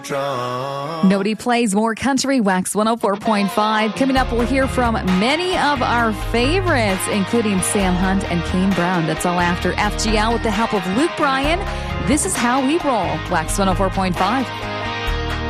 Nobody plays more country. Wax 104.5. Coming up, we'll hear from many of our favorites, including Sam Hunt and Kane Brown. That's all after FGL with the help of Luke Bryan. This is how we roll. Wax 104.5.